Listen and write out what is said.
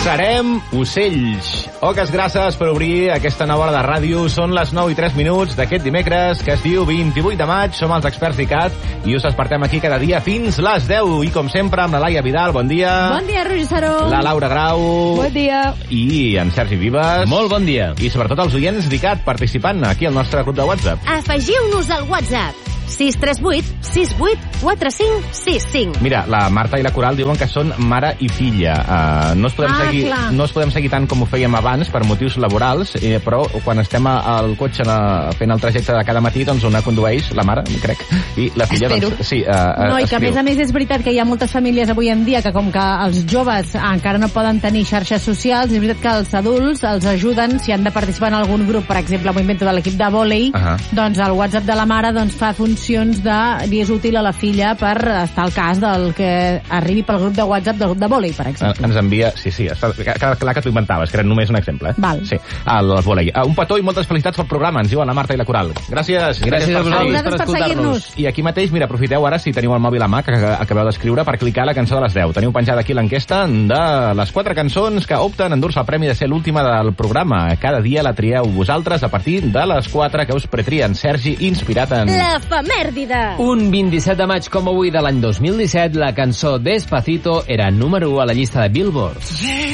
Serem ocells. Oques grasses per obrir aquesta nova hora de ràdio. Són les 9:03 d'aquest dimecres, que es diu 28 de maig. Som els experts d'ICAT i us despertem aquí cada dia fins les 10. I com sempre, amb la Laia Vidal, bon dia. Bon dia, Roger Saró. La Laura Grau. Bon dia. I en Sergi Vives. Molt bon dia. I sobretot els oients d'ICAT participant aquí al nostre grup de WhatsApp. Afegiu-nos al WhatsApp. 638 68 45 65. Mira, la Marta i la Coral diuen que són mare i filla. No us podem seguir tant com ho fèiem abans per motius laborals, però quan estem al cotxe fent el trajecte de cada matí, doncs una condueix, la mare, crec, i la filla... Espero. Doncs, sí, no, i que a més és veritat que hi ha moltes famílies avui en dia que com que els joves encara no poden tenir xarxes socials, és veritat que els adults els ajuden si han de participar en algun grup, per exemple, m'ho invento de l'equip de vòlei, doncs el WhatsApp de la mare doncs, fa funcions de dies útil a la filla per estar al cas del que arribi pel grup de WhatsApp del grup de vòlei, per exemple. Ens envia... Sí, clar que t'ho inventaves, que era només un exemple. Val. Sí, el vòlei. Un petó i moltes felicitats pel programa, ens diuen la Marta i la Coral. Gràcies a vosaltres per escoltar-nos. I aquí mateix, mira, aprofiteu ara, si teniu el mòbil a mà, que acabeu d'escriure, per clicar la cançó de les 10. Teniu penjada aquí l'enquesta de les 4 cançons que opten a endur-se el premi de ser l'última del programa. Cada dia la trieu vosaltres a partir de les 4 que us pretrien. Sergi, inspirat en... L'efemèrdide. Un 27 de maig com avui de l'any 2017, la cançó Despacito era número 1 a la llista de Billboard.